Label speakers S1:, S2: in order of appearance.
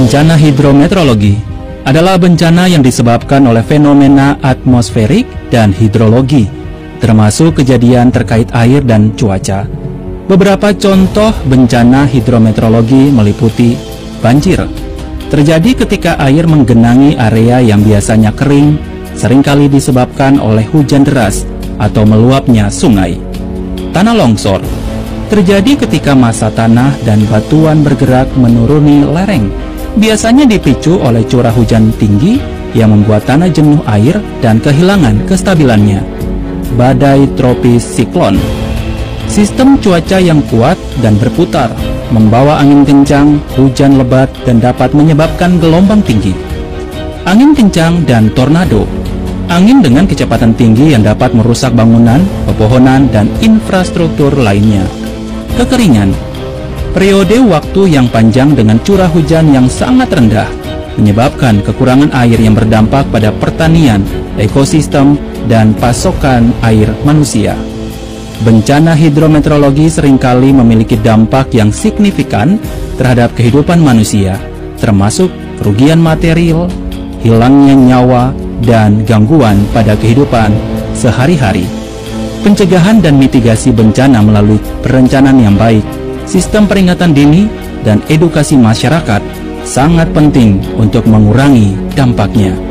S1: Bencana hidrometeorologi adalah bencana yang disebabkan oleh fenomena atmosferik dan hidrologi, termasuk kejadian terkait air dan cuaca. Beberapa contoh bencana hidrometeorologi meliputi banjir. Terjadi ketika air menggenangi area yang biasanya kering, seringkali disebabkan oleh hujan deras atau meluapnya sungai. Tanah longsor terjadi ketika massa tanah dan batuan bergerak menuruni lereng. Biasanya dipicu oleh curah hujan tinggi yang membuat tanah jenuh air dan kehilangan kestabilannya. Badai tropis siklon, sistem cuaca yang kuat dan berputar, membawa angin kencang, hujan lebat, dan dapat menyebabkan gelombang tinggi. Angin kencang dan tornado, angin dengan kecepatan tinggi yang dapat merusak bangunan, pepohonan, dan infrastruktur lainnya. Kekeringan, periode waktu yang panjang dengan curah hujan yang sangat rendah menyebabkan kekurangan air yang berdampak pada pertanian, ekosistem, dan pasokan air manusia. Bencana hidrometeorologi seringkali memiliki dampak yang signifikan terhadap kehidupan manusia, termasuk kerugian material, hilangnya nyawa, dan gangguan pada kehidupan sehari-hari. Pencegahan dan mitigasi bencana melalui perencanaan yang baik, sistem peringatan dini, dan edukasi masyarakat sangat penting untuk mengurangi dampaknya.